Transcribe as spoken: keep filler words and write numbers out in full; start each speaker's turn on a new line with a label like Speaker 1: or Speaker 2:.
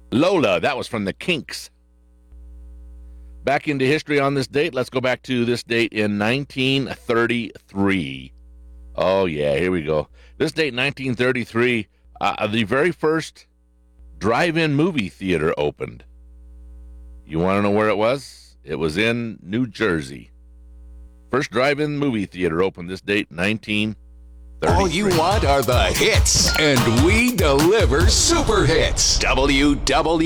Speaker 1: Lola, that was from the Kinks. Back into history on this date. Let's go back to this date in nineteen thirty-three. Oh, yeah, here we go. This date, nineteen thirty-three, uh, the very first drive-in movie theater opened. You want to know where it was? It was in New Jersey. First drive-in movie theater opened this date, nineteen thirty-three.
Speaker 2: All you want are the hits, and we deliver super hits. W W